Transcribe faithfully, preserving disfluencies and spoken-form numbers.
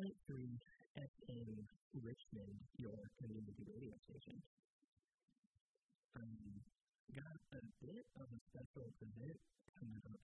point three F M Richmond, your community radio station. Um, got a bit of a special event coming up